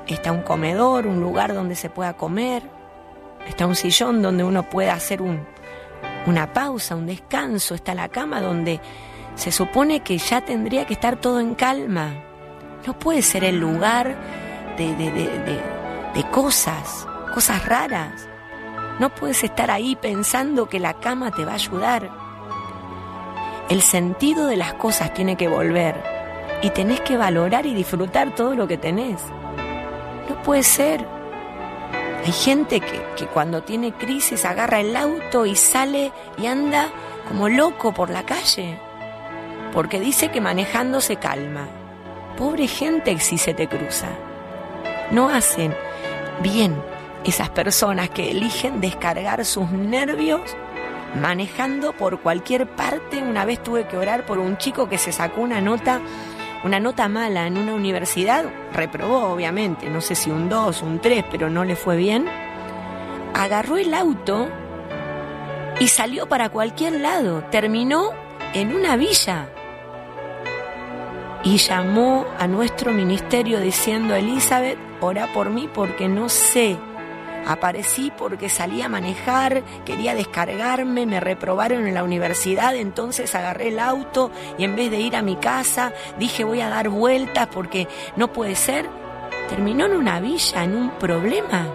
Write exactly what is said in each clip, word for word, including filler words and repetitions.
está un comedor, un lugar donde se pueda comer, está un sillón donde uno pueda hacer un, una pausa, un descanso, está la cama donde se supone que ya tendría que estar todo en calma. No puede ser el lugar de, de, de, de, de cosas, cosas raras. No puedes estar ahí pensando que la cama te va a ayudar. El sentido de las cosas tiene que volver y tenés que valorar y disfrutar todo lo que tenés. No puede ser. Hay gente que, que cuando tiene crisis agarra el auto y sale y anda como loco por la calle, porque dice que manejando se calma. Pobre gente si se te cruza. No hacen bien esas personas que eligen descargar sus nervios manejando por cualquier parte. Una vez tuve que orar por un chico que se sacó una nota, una nota mala en una universidad, reprobó obviamente, no sé si un dos, un tres, pero no le fue bien. Agarró el auto y salió para cualquier lado, terminó en una villa y llamó a nuestro ministerio diciendo: Elizabeth, orá por mí porque no sé. Aparecí porque salí a manejar, quería descargarme, me reprobaron en la universidad, entonces agarré el auto y en vez de ir a mi casa dije voy a dar vueltas porque no puede ser. Terminó en una villa, en un problema.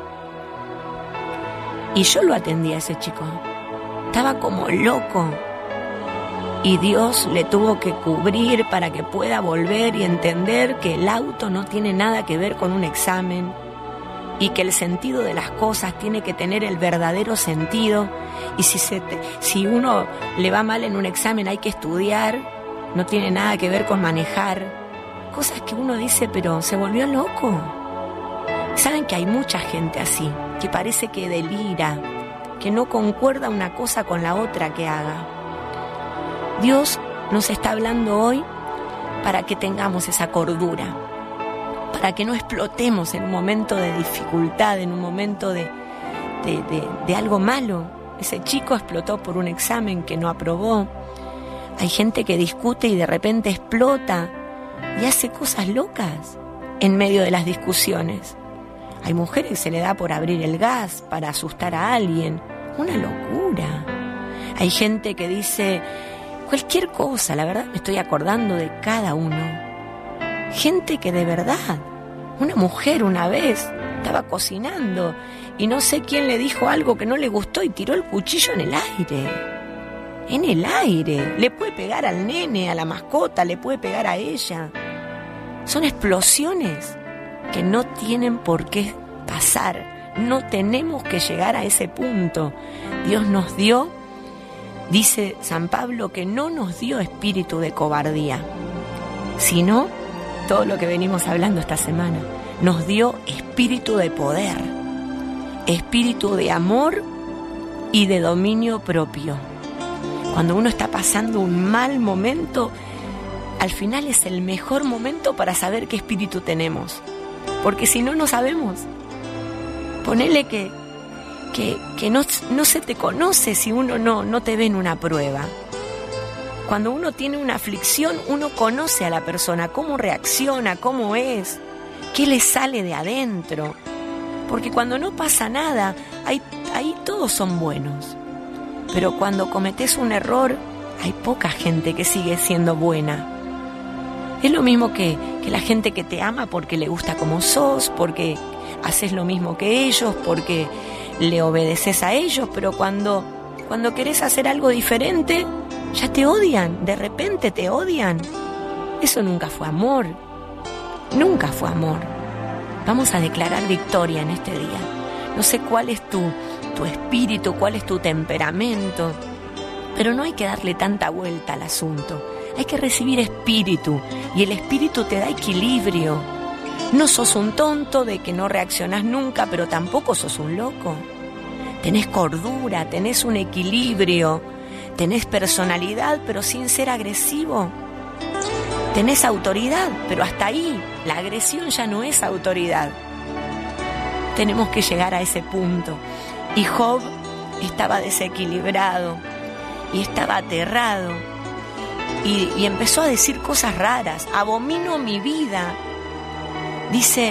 Y yo lo atendí a ese chico. Estaba como loco. Y Dios le tuvo que cubrir para que pueda volver y entender que el auto no tiene nada que ver con un examen y que el sentido de las cosas tiene que tener el verdadero sentido. Y si, se te, si uno le va mal en un examen hay que estudiar, no tiene nada que ver con manejar. Cosas que uno dice, pero se volvió loco. Saben que hay mucha gente así, que parece que delira, que no concuerda una cosa con la otra que haga. Dios nos está hablando hoy para que tengamos esa cordura, para que no explotemos en un momento de dificultad, en un momento de, de, de, de algo malo. Ese chico explotó por un examen que no aprobó. Hay gente que discute y de repente explota y hace cosas locas en medio de las discusiones. Hay mujeres que se le da por abrir el gas para asustar a alguien. Una locura. Hay gente que dice cualquier cosa, la verdad me estoy acordando de cada uno. Gente que de verdad, una mujer una vez estaba cocinando y no sé quién le dijo algo que no le gustó y tiró el cuchillo en el aire. En el aire. Le puede pegar al nene, a la mascota, le puede pegar a ella. Son explosiones que no tienen por qué pasar. No tenemos que llegar a ese punto. Dios nos dio, dice San Pablo, que no nos dio espíritu de cobardía, sino todo lo que venimos hablando esta semana. Nos dio espíritu de poder, espíritu de amor y de dominio propio. Cuando uno está pasando un mal momento, al final es el mejor momento para saber qué espíritu tenemos. Porque si no, no sabemos. Ponele que, que, que no, no se te conoce si uno no, no te ve en una prueba. Cuando uno tiene una aflicción, uno conoce a la persona, cómo reacciona, cómo es, qué le sale de adentro. Porque cuando no pasa nada, ahí, ahí todos son buenos. Pero cuando cometes un error, hay poca gente que sigue siendo buena. Es lo mismo que, que la gente que te ama porque le gusta como sos, porque haces lo mismo que ellos, porque le obedeces a ellos, pero cuando, cuando querés hacer algo diferente, ya te odian, de repente te odian. Eso nunca fue amor, nunca fue amor. Vamos a declarar victoria en este día. No sé cuál es tu, tu espíritu, cuál es tu temperamento, pero no hay que darle tanta vuelta al asunto. Hay que recibir espíritu, y el espíritu te da equilibrio. No sos un tonto de que no reaccionás nunca, pero tampoco sos un loco. Tenés cordura, tenés un equilibrio, tenés personalidad, pero sin ser agresivo. Tenés autoridad, pero hasta ahí. La agresión ya no es autoridad. Tenemos que llegar a ese punto. Y Job estaba desequilibrado y estaba aterrado. Y, y empezó a decir cosas raras. Abomino mi vida. Dice,